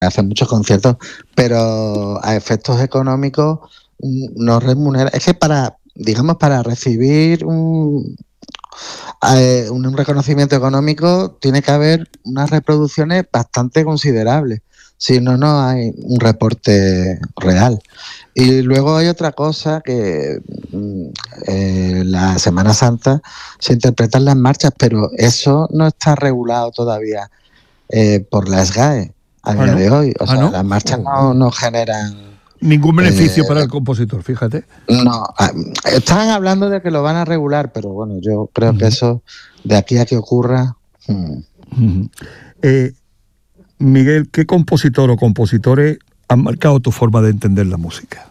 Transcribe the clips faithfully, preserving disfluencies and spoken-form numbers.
hace muchos conciertos, pero a efectos económicos no remunera. Es que para, digamos, para recibir un, eh, un reconocimiento económico tiene que haber unas reproducciones bastante considerables. Si no, no hay un reporte real. Y luego hay otra cosa que eh, la Semana Santa se interpretan las marchas, pero eso no está regulado todavía eh, por la S G A E a día ¿Ah, no? de hoy. O ¿Ah, sea, no? las marchas no, no generan ningún beneficio eh, para el compositor, fíjate. No, están hablando de que lo van a regular, pero bueno, yo creo uh-huh. que eso, de aquí a que ocurra... Hmm. Uh-huh. Eh, Miguel, ¿qué compositor o compositores han marcado tu forma de entender la música?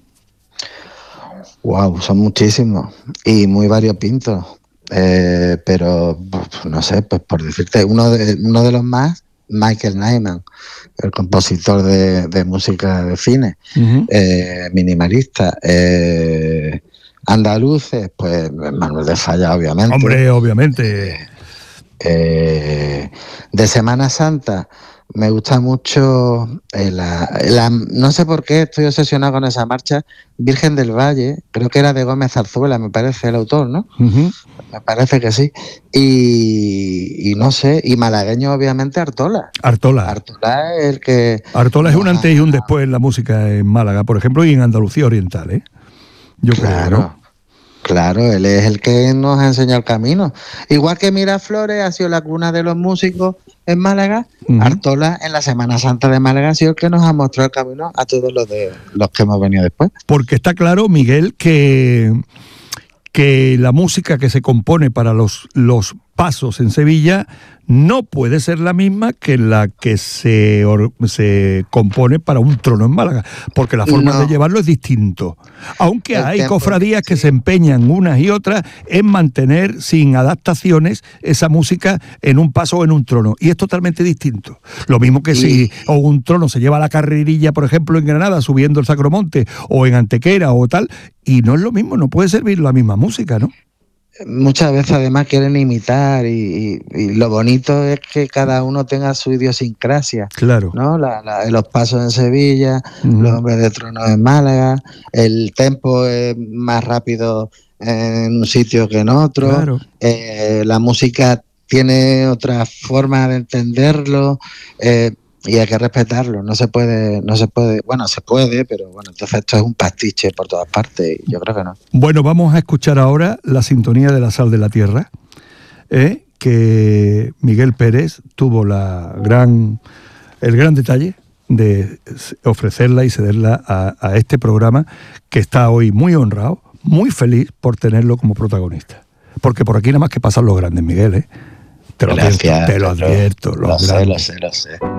Wow, son muchísimos y muy variopintos, eh, pero pues, no sé, pues por decirte, uno de, uno de los más, Michael Nyman, el compositor de, de música de cine, uh-huh. eh, minimalista, eh, andaluces, pues Manuel de Falla, obviamente. Hombre, obviamente. Eh, eh, de Semana Santa, me gusta mucho eh, la, la, no sé por qué estoy obsesionado con esa marcha, Virgen del Valle, creo que era de Gómez Zarzuela, me parece el autor, ¿no? Uh-huh. Me parece que sí. Y, y no sé, y malagueño obviamente Artola. Artola. Artola es el que... Artola es un antes y un después en la música en Málaga, por ejemplo, y en Andalucía Oriental, ¿eh? Yo claro. creo, ¿no? Claro, él es el que nos ha enseñado el camino. Igual que Miraflores ha sido la cuna de los músicos en Málaga, uh-huh. Artola en la Semana Santa de Málaga ha sido el que nos ha mostrado el camino a todos los de los que hemos venido después. Porque está claro, Miguel, que, que la música que se compone para los, los pasos en Sevilla no puede ser la misma que la que se, or, se compone para un trono en Málaga, porque la forma no. de llevarlo es distinto. Aunque el hay cofradías sí. que se empeñan unas y otras en mantener sin adaptaciones esa música en un paso o en un trono, y es totalmente distinto. Lo mismo que sí. si o un trono se lleva la carrerilla, por ejemplo, en Granada, subiendo el Sacromonte, o en Antequera o tal, y no es lo mismo, no puede servir la misma música, ¿no? Muchas veces además quieren imitar y, y, y lo bonito es que cada uno tenga su idiosincrasia. Claro. ¿No? La, la, los pasos en Sevilla, uh-huh. los hombres de trono en Málaga, el tempo es más rápido en un sitio que en otro, claro. eh, la música tiene otra forma de entenderlo, eh, y hay que respetarlo, no se puede, no se puede, bueno, se puede, pero bueno, entonces esto es un pastiche por todas partes, y yo creo que no. Bueno, vamos a escuchar ahora la sintonía de La Sal de la Tierra, ¿eh? que Miguel Pérez tuvo la gran, el gran detalle de ofrecerla y cederla a, a este programa, que está hoy muy honrado, muy feliz por tenerlo como protagonista. Porque por aquí nada más que pasan los grandes, Miguel, ¿eh? Te lo Gracias, advierto, te lo advierto. Lo, los lo grandes. sé, lo sé, lo sé.